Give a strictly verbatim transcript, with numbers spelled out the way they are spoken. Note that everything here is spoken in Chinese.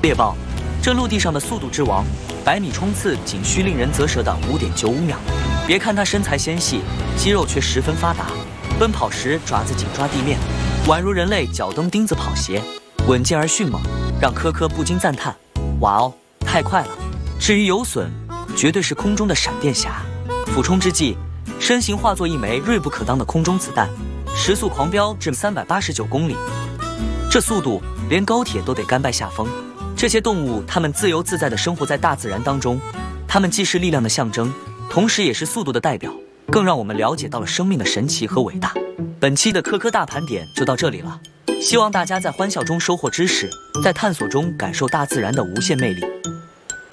猎豹，这陆地上的速度之王，百米冲刺仅需令人啧舌的 五点九五秒。别看它身材纤细，肌肉却十分发达，奔跑时爪子紧抓地面，宛如人类脚蹬钉子跑鞋，稳健而迅猛，让科科不禁赞叹：哇哦，太快了！至于游隼，绝对是空中的闪电侠。俯冲之际，身形化作一枚锐不可当的空中子弹，时速狂飙至三百八十九公里，这速度连高铁都得甘拜下风。这些动物，它们自由自在地生活在大自然当中，它们既是力量的象征，同时也是速度的代表，更让我们了解到了生命的神奇和伟大。本期的科科大盘点就到这里了，希望大家在欢笑中收获知识，在探索中感受大自然的无限魅力。